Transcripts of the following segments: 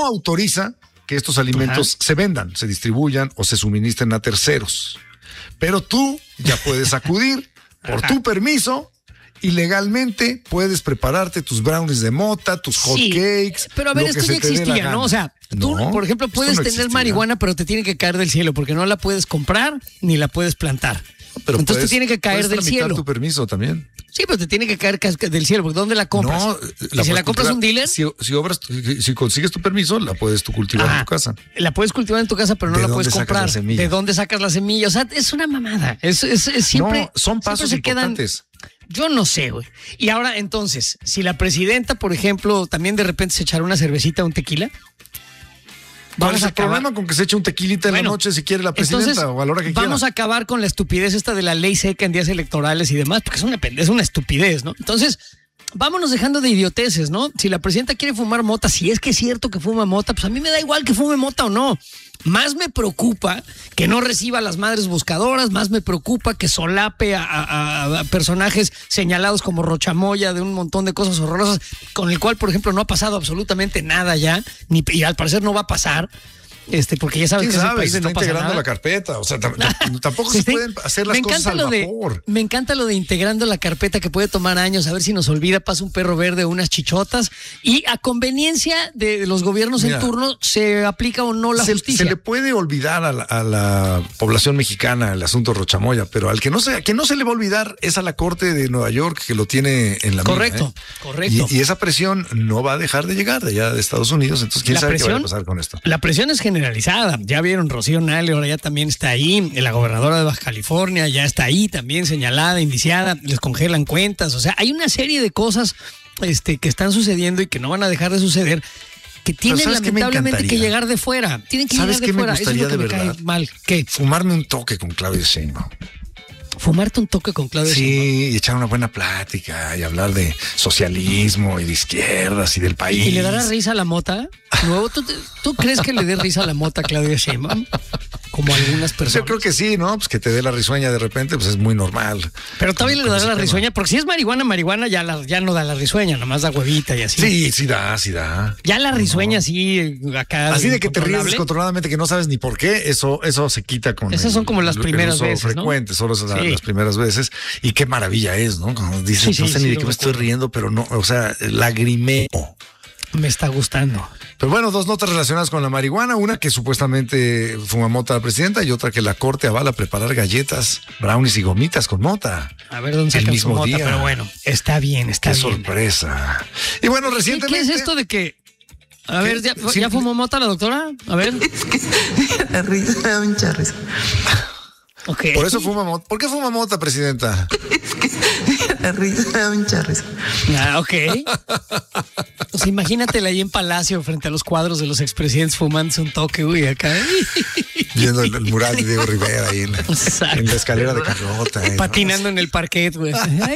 autoriza que estos alimentos se vendan, se distribuyan o se suministren a terceros. Pero tú ya puedes acudir por tu permiso y legalmente puedes prepararte tus brownies de mota, tus hot cakes. Pero a ver, esto ya existía, ¿no? O sea, tú, por ejemplo, puedes tener marihuana, pero te tiene que caer del cielo porque no la puedes comprar ni la puedes plantar. Pero entonces te tiene que caer del cielo. Tu permiso también. Sí, pero te tiene que caer del cielo, porque ¿dónde la compras? No, si la compras un dealer. Si consigues tu permiso, la puedes tú cultivar en tu casa. La puedes cultivar en tu casa, pero no la puedes comprar. ¿De dónde sacas la semilla? O sea, es una mamada. Es siempre. No, son pasos importantes. Yo no sé, güey. Y ahora, entonces, si la presidenta, por ejemplo, también de repente se echará una cervecita o un tequila. ¿Cuál es el problema con que se eche un tequilita en la noche si quiere la presidenta entonces, o a la hora que quiera? Vamos a acabar con la estupidez esta de la ley seca en días electorales y demás, porque es una estupidez, ¿no? Entonces, vámonos dejando de idioteces, ¿no? Si la presidenta quiere fumar mota, si es que es cierto que fuma mota, pues a mí me da igual que fume mota o no. Más me preocupa que no reciba a las madres buscadoras, más me preocupa que solape a personajes señalados como Rochamoya de un montón de cosas horrorosas, con el cual, por ejemplo, no ha pasado absolutamente nada ya, y al parecer no va a pasar. Porque ya sabes que ese país está no pasa integrando nada. La carpeta, o sea, tampoco se pueden hacer las cosas al vapor. Me encanta lo de integrando la carpeta, que puede tomar años, a ver si nos olvida, pasa un perro verde o unas chichotas, y a conveniencia de los gobiernos en turno se aplica o no la justicia. Se le puede olvidar a la población mexicana el asunto Rochamoya, pero al que no se le va a olvidar es a la Corte de Nueva York, que lo tiene en la Correcto. Y esa presión no va a dejar de llegar de allá de Estados Unidos, entonces quién sabe qué va a pasar con esto. La presión es generalizada. Ya vieron, Rocío Nale ahora ya también está ahí, la gobernadora de Baja California ya está ahí también señalada, indiciada, les congelan cuentas, o sea, hay una serie de cosas que están sucediendo y que no van a dejar de suceder, que tienen lamentablemente que llegar de fuera, tienen que llegar de fuera. ¿Sabes qué me gustaría de verdad? Mal. ¿Qué? Fumarme un toque con Claudia Sheinbaum. Fumarte un toque con Claudia Sheinbaum. Sí, y echar una buena plática y hablar de socialismo y de izquierdas y del país. ¿Y le dará risa a la mota? Luego, ¿tú crees que le dé risa a la mota a Claudia Sheinbaum? Como algunas personas. Yo creo que sí, ¿no? Pues que te dé la risueña de repente, pues es muy normal. Pero todavía le dará la risueña, porque si es marihuana ya no da la risueña, nomás da huevita y así. Sí da. Ya la risueña sí, acá. Así de que te ríes descontroladamente, que no sabes ni por qué, eso se quita con. Esas son como las primeras veces, frecuentes, solo las primeras veces. Y qué maravilla es, ¿no? Cuando dices, no sé ni de qué me estoy riendo, pero no, o sea, lagrimeo. Me está gustando. Pero bueno, dos notas relacionadas con la marihuana. Una que supuestamente fuma mota la presidenta y otra que la Corte avala preparar galletas, brownies y gomitas con mota. A ver dónde sacan su mota, pero bueno, está bien. Qué sorpresa. Y bueno, recientemente... ¿Qué es esto de que... A ver, ¿ya fumó mota la doctora? A ver. Es que la risa me da mucha risa. Okay. Por eso fuma mota. ¿Por qué fuma mota, presidenta? Es que la risa me da mucha risa. Ok. Pues imagínatela ahí en Palacio frente a los cuadros de los expresidentes fumándose un toque, uy, acá. Viendo el mural de Diego Rivera ahí en la escalera de Carlota. Patinando en el parquet, güey.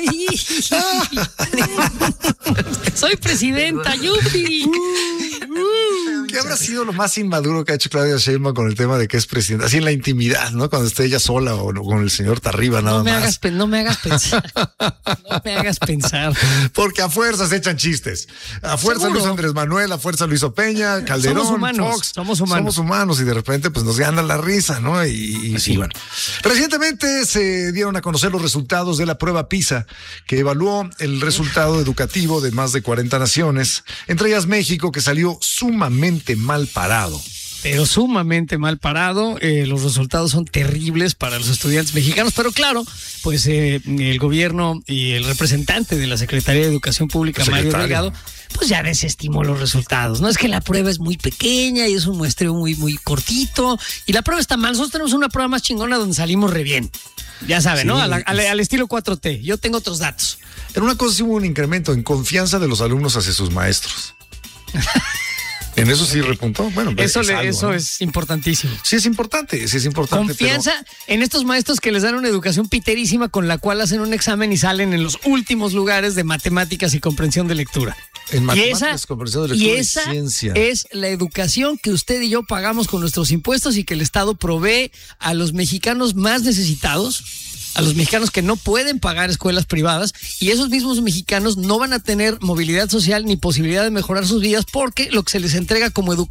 Soy presidenta, yupi. ¿Qué habrá sido lo más inmaduro que ha hecho Claudia Sheinbaum con el tema de que es presidenta? Así en la intimidad, ¿no? Cuando esté ella sola o con el señor Tarriba, nada más. No me hagas pensar. No me hagas pensar. Porque a fuerzas echan chistes. A fuerza Luis Andrés Manuel, a fuerza Luis Peña, Calderón, Somos humanos. Y de repente pues nos gana la risa, ¿no? Y bueno. Recientemente se dieron a conocer los resultados de la prueba PISA, que evaluó el resultado educativo de más de 40 naciones, entre ellas México, que salió sumamente mal parado. Pero sumamente mal parado. Los resultados son terribles para los estudiantes mexicanos, pero claro, pues el gobierno y el representante de la Secretaría de Educación Pública, Mario Delgado, pues ya desestimó los resultados. No es que la prueba es muy pequeña y es un muestreo muy, muy cortito y la prueba está mal. Nosotros tenemos una prueba más chingona donde salimos re bien. Ya saben, ¿no? Al estilo 4T. Yo tengo otros datos. En una cosa sí hubo un incremento en confianza de los alumnos hacia sus maestros. En eso sí repuntó. Bueno, eso es importantísimo. Sí es importante. Confianza en estos maestros que les dan una educación piterísima con la cual hacen un examen y salen en los últimos lugares de matemáticas y comprensión de lectura. En matemáticas, comprensión de lectura y ciencia. Es la educación que usted y yo pagamos con nuestros impuestos y que el Estado provee a los mexicanos más necesitados, a los mexicanos que no pueden pagar escuelas privadas, y esos mismos mexicanos no van a tener movilidad social ni posibilidad de mejorar sus vidas porque lo que se les entrega como educación